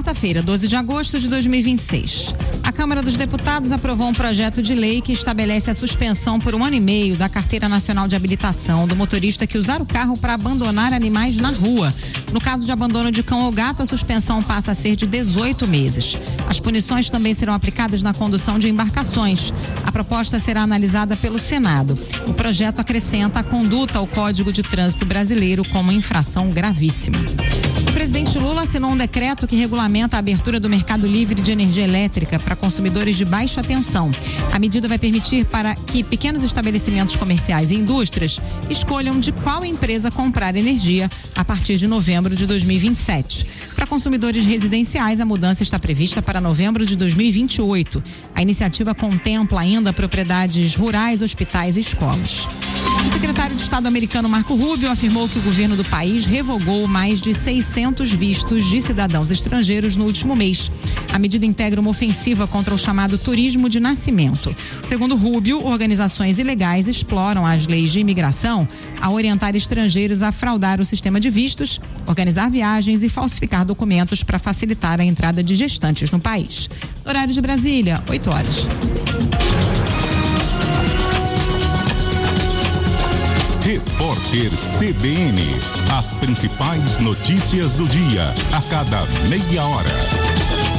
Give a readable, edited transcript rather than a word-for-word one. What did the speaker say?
quarta-feira, 12 de agosto de 2026. A Câmara dos Deputados aprovou um projeto de lei que estabelece a suspensão por 1 ano e meio da Carteira Nacional de Habilitação do motorista que usar o carro para abandonar animais na rua. No caso de abandono de cão ou gato, a suspensão passa a ser de 18 meses. As punições também serão aplicadas na condução de embarcações. A proposta será analisada pelo Senado. O projeto acrescenta a conduta ao Código de Trânsito Brasileiro como infração gravíssima. O presidente Lula assinou um decreto que regulamenta a abertura do mercado livre de energia elétrica para consumidores de baixa tensão. A medida vai permitir para que pequenos estabelecimentos comerciais e indústrias escolham de qual empresa comprar energia a partir de novembro de 2027. Para consumidores residenciais, a mudança está prevista para novembro de 2028. A iniciativa contempla ainda propriedades rurais, hospitais e escolas. O secretário de Estado americano Marco Rubio afirmou que o governo do país revogou mais de 600 vistos de cidadãos estrangeiros no último mês. A medida integra uma ofensiva contra o chamado turismo de nascimento. Segundo Rubio, organizações ilegais exploram as leis de imigração a orientar estrangeiros a fraudar o sistema de vistos, organizar viagens e falsificar documentos para facilitar a entrada de gestantes no país. Horário de Brasília, 8 horas. Repórter CBN. As principais notícias do dia, a cada meia hora.